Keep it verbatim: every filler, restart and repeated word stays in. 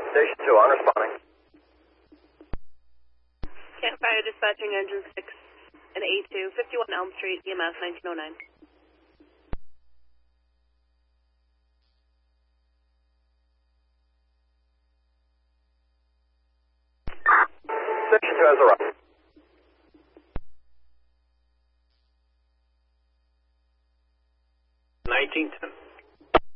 Station two, on responding. Campfire dispatching engine six and A two, fifty-one Elm Street, E M S nineteen oh nine. Station two has arrived. nineteen ten.